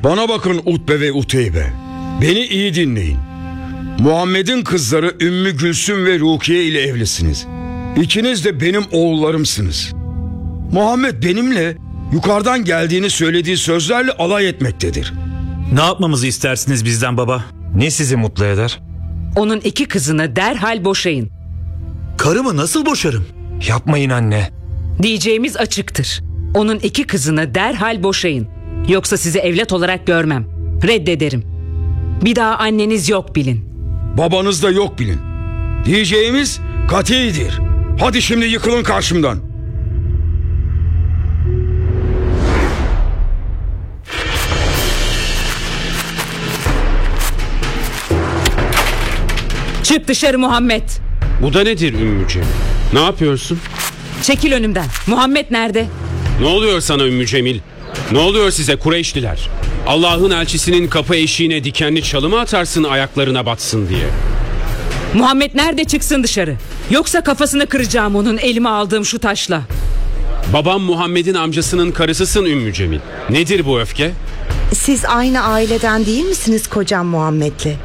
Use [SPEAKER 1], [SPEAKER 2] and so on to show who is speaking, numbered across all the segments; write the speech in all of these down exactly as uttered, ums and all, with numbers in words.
[SPEAKER 1] Bana bakın Utbe ve Uteybe. Beni iyi dinleyin. Muhammed'in kızları Ümmü Gülsüm ve Rukiye ile evlisiniz. İkiniz de benim oğullarımsınız. Muhammed benimle yukarıdan geldiğini söylediği sözlerle alay etmektedir.
[SPEAKER 2] Ne yapmamızı istersiniz bizden baba?
[SPEAKER 3] Ne sizi mutlu eder?
[SPEAKER 4] Onun iki kızını derhal boşayın.
[SPEAKER 2] Karımı nasıl boşarım?
[SPEAKER 3] Yapmayın anne.
[SPEAKER 4] Diyeceğimiz açıktır. Onun iki kızını derhal boşayın. Yoksa sizi evlat olarak görmem. Reddederim. Bir daha anneniz yok bilin.
[SPEAKER 1] Babanız da yok bilin. Diyeceğimiz katidir. Hadi şimdi yıkılın karşımdan.
[SPEAKER 4] Çık dışarı Muhammed.
[SPEAKER 5] Bu da nedir Ümmü Cemil? Ne yapıyorsun?
[SPEAKER 4] Çekil önümden. Muhammed nerede?
[SPEAKER 5] Ne oluyor sana Ümmü Cemil? Ne oluyor size Kureyşliler? Allah'ın elçisinin kapı eşiğine dikenli çalı mı atarsın ayaklarına batsın diye?
[SPEAKER 4] Muhammed nerede, çıksın dışarı. Yoksa kafasını kıracağım onun elime aldığım şu taşla.
[SPEAKER 5] Babam Muhammed'in amcasının karısısın Ümmü Cemil. Nedir bu öfke?
[SPEAKER 6] Siz aynı aileden değil misiniz kocan Muhammed'le?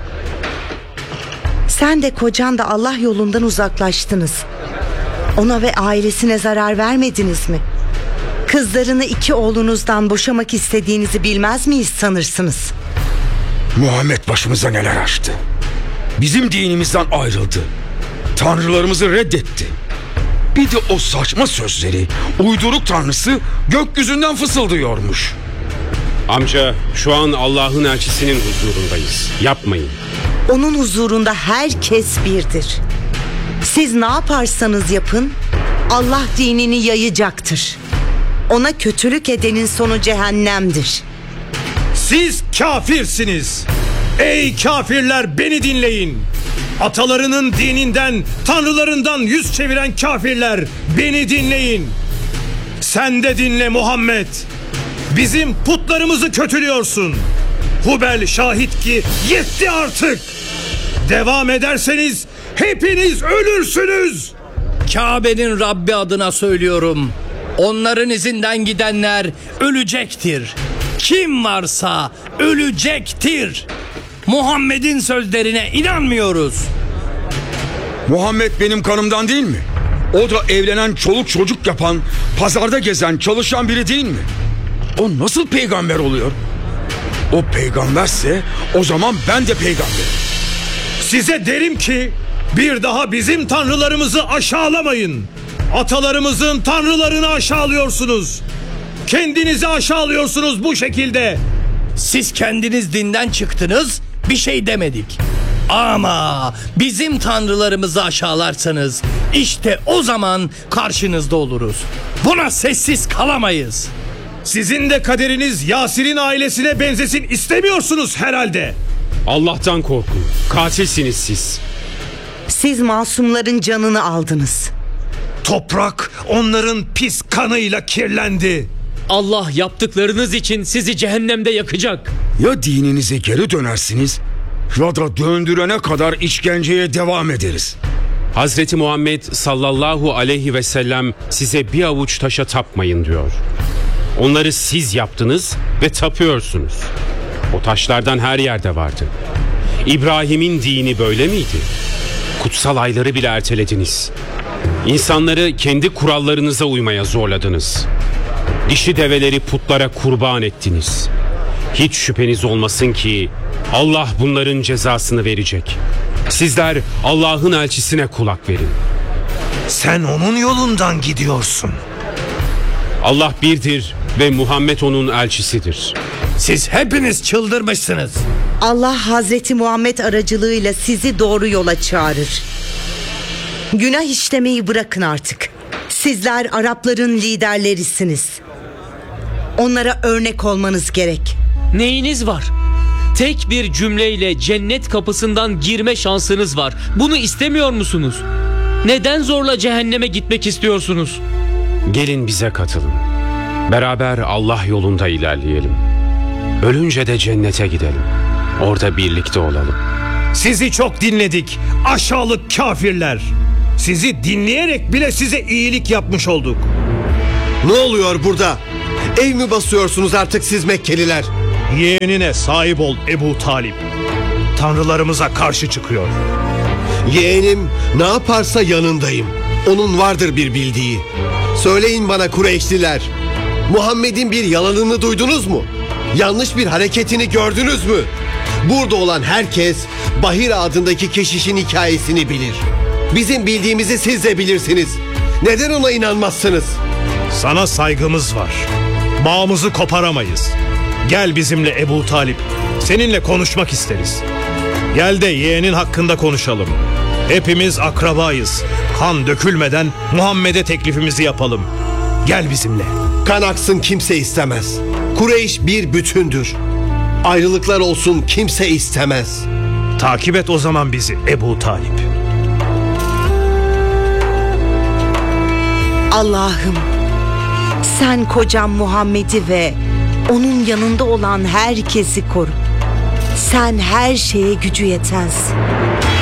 [SPEAKER 6] Sen de kocan da Allah yolundan uzaklaştınız. Ona ve ailesine zarar vermediniz mi? Kızlarını iki oğlunuzdan boşamak istediğinizi bilmez miyiz sanırsınız?
[SPEAKER 1] Muhammed başımıza neler açtı. Bizim dinimizden ayrıldı. Tanrılarımızı reddetti. Bir de o saçma sözleri uyduruk tanrısı gökyüzünden fısıldıyormuş.
[SPEAKER 5] Amca, şu an Allah'ın elçisinin huzurundayız. Yapmayın.
[SPEAKER 6] Onun huzurunda herkes birdir. Siz ne yaparsanız yapın, Allah dinini yayacaktır. Ona kötülük edenin sonu cehennemdir.
[SPEAKER 7] Siz kafirsiniz. Ey kafirler, beni dinleyin. Atalarının dininden, tanrılarından yüz çeviren kafirler, beni dinleyin. Sen de dinle Muhammed. Bizim putlarımızı kötülüyorsun. Hubel şahit ki yetti artık. Devam ederseniz hepiniz ölürsünüz.
[SPEAKER 8] Kabe'nin Rabbi adına söylüyorum. Onların izinden gidenler ölecektir. Kim varsa ölecektir. Muhammed'in sözlerine inanmıyoruz.
[SPEAKER 1] Muhammed benim kanımdan değil mi? O da evlenen, çoluk çocuk yapan, pazarda gezen, çalışan biri değil mi? O nasıl peygamber oluyor? O peygamberse o zaman ben de peygamberim.
[SPEAKER 7] Size derim ki bir daha bizim tanrılarımızı aşağılamayın. Atalarımızın tanrılarını aşağılıyorsunuz. Kendinizi aşağılıyorsunuz bu şekilde.
[SPEAKER 8] Siz kendiniz dinden çıktınız, bir şey demedik. Ama bizim tanrılarımızı aşağılarsanız işte o zaman karşınızda oluruz. Buna sessiz kalamayız.
[SPEAKER 7] Sizin de kaderiniz Yasir'in ailesine benzesin istemiyorsunuz herhalde.
[SPEAKER 5] Allah'tan korkun. Katilsiniz siz.
[SPEAKER 6] Siz masumların canını aldınız.
[SPEAKER 7] Toprak onların pis kanıyla kirlendi.
[SPEAKER 9] Allah yaptıklarınız için sizi cehennemde yakacak.
[SPEAKER 1] Ya dininize geri dönersiniz ya da döndürene kadar işkenceye devam ederiz.
[SPEAKER 5] Hazreti Muhammed sallallahu aleyhi ve sellem size bir avuç taşa tapmayın diyor. Onları siz yaptınız ve tapıyorsunuz. O taşlardan her yerde vardı. İbrahim'in dini böyle miydi? Kutsal ayları bile ertelediniz. İnsanları kendi kurallarınıza uymaya zorladınız. Dişi develeri putlara kurban ettiniz. Hiç şüpheniz olmasın ki Allah bunların cezasını verecek. Sizler Allah'ın elçisine kulak verin.
[SPEAKER 7] Sen onun yolundan gidiyorsun.
[SPEAKER 5] Allah birdir ve Muhammed onun elçisidir.
[SPEAKER 8] Siz hepiniz çıldırmışsınız.
[SPEAKER 6] Allah Hazreti Muhammed aracılığıyla sizi doğru yola çağırır. Günah işlemeyi bırakın artık. Sizler Arapların liderlerisiniz. Onlara örnek olmanız gerek.
[SPEAKER 9] Neyiniz var? Tek bir cümleyle cennet kapısından girme şansınız var. Bunu istemiyor musunuz? Neden zorla cehenneme gitmek istiyorsunuz?
[SPEAKER 5] Gelin bize katılın. Beraber Allah yolunda ilerleyelim. Ölünce de cennete gidelim. Orada birlikte olalım.
[SPEAKER 7] Sizi çok dinledik aşağılık kafirler. Sizi dinleyerek bile size iyilik yapmış olduk.
[SPEAKER 10] Ne oluyor burada? Ev mi basıyorsunuz artık siz Mekkeliler?
[SPEAKER 7] Yeğenine sahip ol Ebu Talip. Tanrılarımıza karşı çıkıyor.
[SPEAKER 10] Yeğenim ne yaparsa yanındayım. Onun vardır bir bildiği. Söyleyin bana Kureyşliler. Muhammed'in bir yalanını duydunuz mu? Yanlış bir hareketini gördünüz mü? Burada olan herkes Bahir adındaki keşişin hikayesini bilir. Bizim bildiğimizi siz de bilirsiniz. Neden ona inanmazsınız?
[SPEAKER 7] Sana saygımız var. Bağımızı koparamayız. Gel bizimle Ebu Talip. Seninle konuşmak isteriz. Gel de yeğenin hakkında konuşalım. Hepimiz akrabayız. Kan dökülmeden Muhammed'e teklifimizi yapalım. Gel bizimle.
[SPEAKER 10] Kan aksın kimse istemez. Kureyş bir bütündür. Ayrılıklar olsun kimse istemez.
[SPEAKER 7] Takip et o zaman bizi Ebu Talip.
[SPEAKER 6] Allah'ım, sen kocam Muhammed'i ve onun yanında olan herkesi koru. Sen her şeye gücü yetensin.